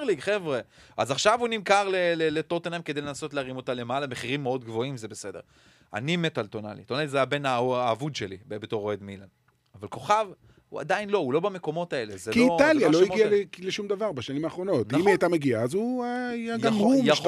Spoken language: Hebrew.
פרמייר ליג, חבר'ה. אז עכשיו הוא נמכר לטוטנהאם כדי לנסות להרים אותה למעלה, מחירים מאוד גבוהים, זה בסדר. אני מת על טונאלי. טונאלי זה הבן האבוד שלי, בתור אוהד מילאן. אבל כוכב, הוא עדיין לא, הוא לא במקומות האלה. כי איטליה לא הגיע לשום דבר בשנים האחרונות. אם היא הייתה מגיעה, אז הוא היה גם הוא משתפר.